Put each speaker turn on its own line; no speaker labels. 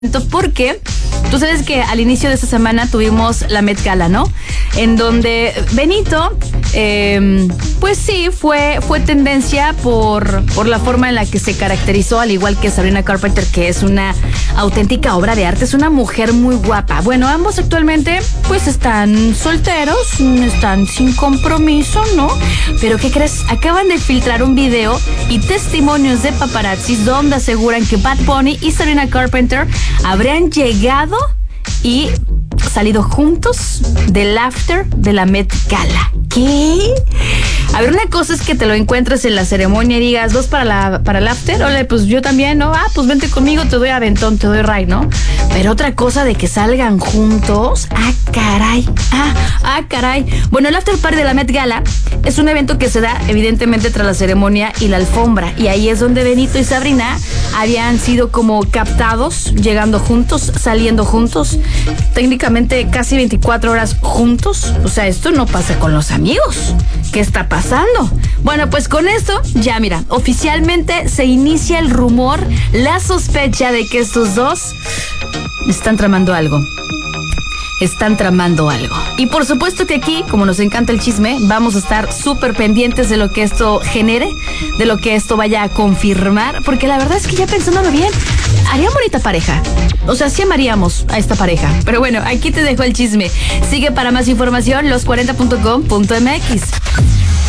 Porque tú sabes que al inicio de esta semana tuvimos la Met Gala, ¿no? En donde Benito, pues sí, fue tendencia por la forma en la que se caracterizó, al igual que Sabrina Carpenter, que es una auténtica obra de arte, es una mujer muy guapa. Bueno, ambos actualmente pues están solteros, están sin compromiso, ¿no? Pero ¿qué crees? Acaban de filtrar un video y testimonios de paparazzis donde aseguran que Bad Bunny y Sabrina Carpenter habrían llegado y salido juntos del after de la Met Gala. ¿Qué? A ver, una cosa es que te lo encuentres en la ceremonia y digas, ¿dos para el after? Ole, pues yo también, ¿no? Ah, pues vente conmigo, te doy aventón, te doy ray, ¿no? Pero otra cosa de que salgan juntos, caray. Caray. Bueno, el after party de la Met Gala es un evento que se da evidentemente tras la ceremonia y la alfombra, y ahí es donde Benito y Sabrina habían sido como captados, llegando juntos, saliendo juntos, técnicamente casi 24 horas juntos. O sea, esto no pasa con los amigos. ¿Qué está pasando? Bueno, pues con esto, ya mira, oficialmente se inicia el rumor, la sospecha de que estos dos están tramando algo. Y por supuesto que aquí, como nos encanta el chisme, vamos a estar súper pendientes de lo que esto genere, de lo que esto vaya a confirmar, porque la verdad es que ya pensándolo bien, haría bonita pareja. O sea, sí amaríamos a esta pareja. Pero bueno, aquí te dejo el chisme. Sigue para más información los40.com.mx.